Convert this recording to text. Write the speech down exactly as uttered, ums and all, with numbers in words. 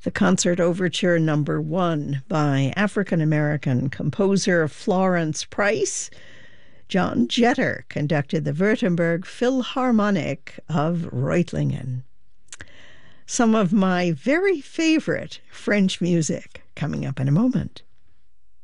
The Concert Overture Number One by African-American composer Florence Price. John Jetter conducted the Württemberg Philharmonic of Reutlingen. Some of my very favorite French music coming up in a moment.